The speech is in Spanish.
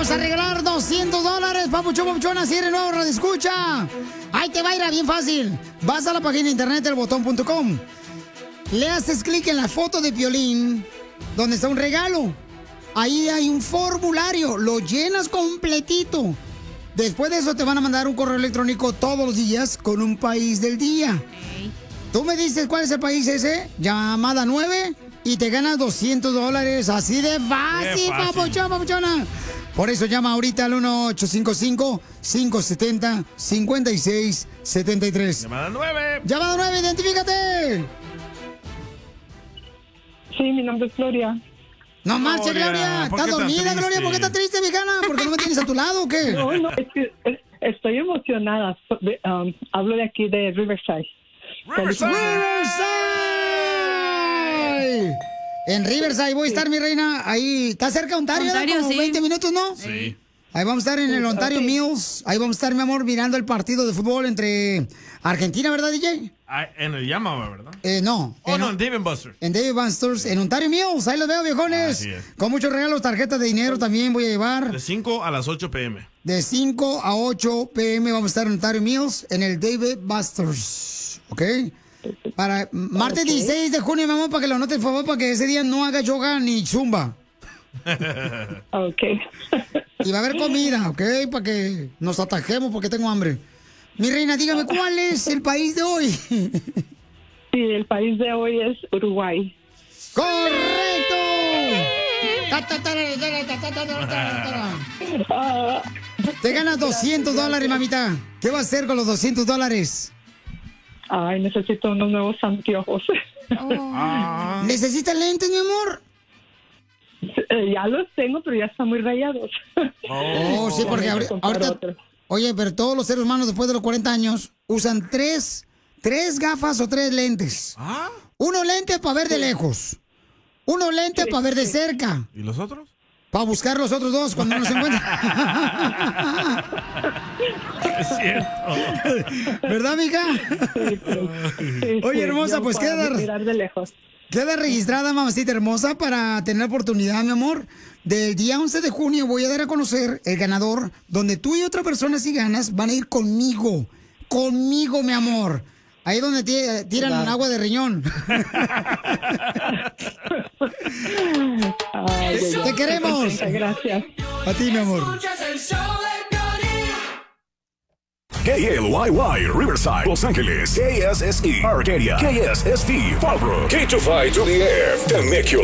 vamos a regalar $200, papuchón, papuchona, si eres nuevo, radio escucha. Ahí te va a ir bien fácil. Vas a la página de internet delbotón.com. Le haces clic en la foto de Piolín, donde está un regalo. Ahí hay un formulario, lo llenas completito. Después de eso te van a mandar un correo electrónico todos los días con un país del día. Okay. Tú me dices cuál es el país ese, llamada 9, y te ganas $200. Así de fácil, papuchón, papuchona. Por eso llama ahorita al 1-855-570-5673. Llamada 9. Llamada 9, identifícate. Sí, mi nombre es Gloria. No marches, Gloria. ¿Estás dormida, Gloria? ¿Por qué estás triste, viejana? ¿Por qué no me tienes a tu lado o qué? No, es que estoy emocionada. Hablo de aquí de Riverside. ¡Riverside! En Riverside voy a estar, mi reina. Ahí, ¿está cerca de Ontario? Como sí. 20 minutos, ¿no? Sí. Ahí vamos a estar en el Ontario Mills. Ahí vamos a estar, mi amor, mirando el partido de fútbol entre Argentina, ¿verdad, DJ? En el Yamaha, ¿verdad? No. No, en Dave & Buster's. En Dave & Buster's, en Ontario Mills. Ahí los veo, viejones. Así es. Con muchos regalos, tarjetas de dinero también voy a llevar. De 5 a las 8 p.m. De 5 a 8 p.m. vamos a estar en Ontario Mills, en el Dave & Buster's. ¿Ok? Para martes 16 de junio, mi amor, para que lo anote, por favor, para que ese día no haga yoga ni zumba. Ok. Y va a haber comida, ¿ok? Para que nos atajemos porque tengo hambre. Mi reina, dígame, ¿cuál es el país de hoy? Sí, el país de hoy es Uruguay. ¡Correcto! Te ganas $200, mamita. ¿Qué vas a hacer con los $200? Ay, necesito unos nuevos anteojos. ¿Necesitas lentes, mi amor? Ya los tengo, pero ya están muy rayados. Sí, porque ahorita... Oye, pero todos los seres humanos después de los 40 años usan tres gafas o 3 lentes. Uno lente para ver de lejos. Uno lente para ver de cerca. ¿Y los otros? Para buscar los otros 2 cuando no se encuentran. Es cierto. ¿Verdad, mija? Sí, oye, hermosa, pues mirar de lejos. Queda registrada, mamacita hermosa, para tener la oportunidad, mi amor. Del día 11 de junio voy a dar a conocer el ganador, donde tú y otra persona, si ganas, van a ir conmigo. Conmigo, mi amor. Ahí donde tiran agua de riñón. ¡Te queremos! Gracias. A ti, mi amor. KLYY, Riverside, Los Ángeles, KSSE, Arcadia, KSST, Fallbrook, K25 to the F, Temecula.